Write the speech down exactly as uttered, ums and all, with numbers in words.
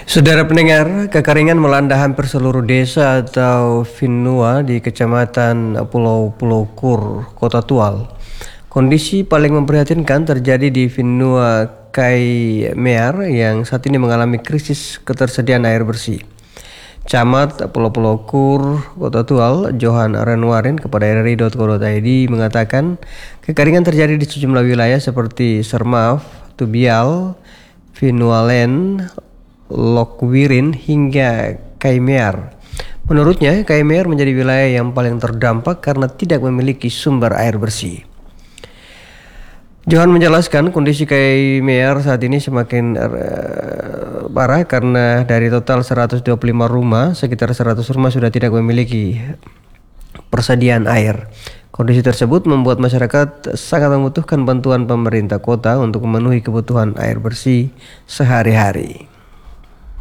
Saudara pendengar, kekeringan melanda hampir seluruh desa atau Finua di Kecamatan Pulau Pulau Kur, Kota Tual. Kondisi paling memprihatinkan terjadi di Finua Kaimear yang saat ini mengalami krisis ketersediaan air bersih. Camat Pulau Pulau Kur, Kota Tual, Johan Renwarin kepada r r i titik co titik i d mengatakan kekeringan terjadi di sejumlah wilayah seperti Sermaf, Tubial, Finualen, Lokwirin hingga Kaimear. Menurutnya, Kaimear menjadi wilayah yang paling terdampak karena tidak memiliki sumber air bersih. Johan menjelaskan kondisi Kaimear saat ini semakin uh, parah karena dari total seratus dua puluh lima rumah, sekitar seratus rumah sudah tidak memiliki persediaan air. Kondisi tersebut membuat masyarakat sangat membutuhkan bantuan pemerintah kota untuk memenuhi kebutuhan air bersih sehari-hari.